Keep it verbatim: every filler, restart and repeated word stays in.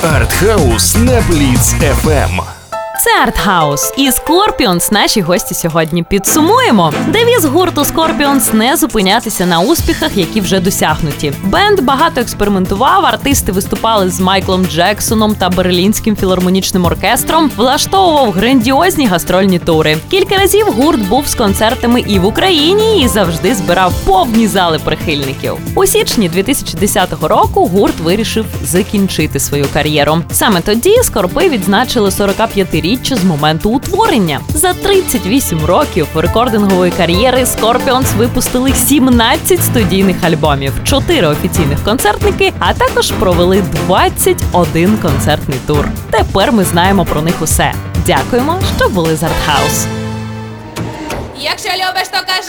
Артхаус на Бліц еф ем. Це Артхаус і Скорпіонс наші гості сьогодні. Підсумуємо. Девіз гурту Скорпіонс – не зупинятися на успіхах, які вже досягнуті. Бенд багато експериментував, артисти виступали з Майклом Джексоном та Берлінським філармонічним оркестром, влаштовував грандіозні гастрольні тури. Кілька разів гурт був з концертами і в Україні, і завжди збирав повні зали прихильників. У січні дві тисячі десятого року гурт вирішив закінчити свою кар'єру. Саме тоді скорпи відзначили сорокап'ятиріччя з моменту утворення. За тридцять вісім років рекордингової кар'єри Скорпіонс випустили сімнадцять студійних альбомів, чотири офіційних концертники, а також провели двадцять один концертний тур. Тепер ми знаємо про них усе. Дякуємо, що були з Артхаус. Якщо любиш, то кажи.